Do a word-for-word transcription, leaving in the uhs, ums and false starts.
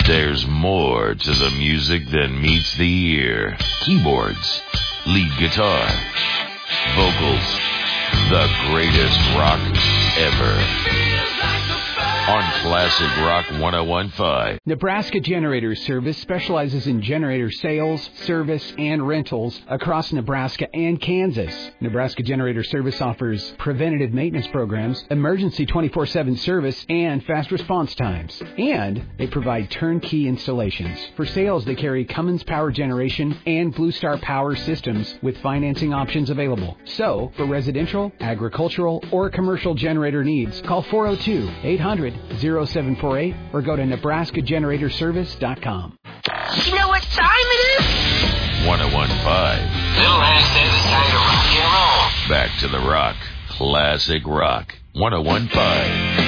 There's more to the music than meets the ear. Keyboards, lead guitar, vocals, the greatest rock ever. On Classic Rock one oh one point five. Nebraska Generator Service specializes in generator sales, service, and rentals across Nebraska and Kansas. Nebraska Generator Service offers preventative maintenance programs, emergency twenty-four seven service, and fast response times. And they provide turnkey installations. For sales, they carry Cummins Power Generation and Blue Star Power Systems with financing options available. So, for residential, agricultural, or commercial generator needs, call four oh two, eight hundred, oh seven four eight or go to nebraska generator service dot com. You know what time it is? one oh one point five. Little man says it's time to rock and roll. Back to the rock. Classic Rock one oh one point five.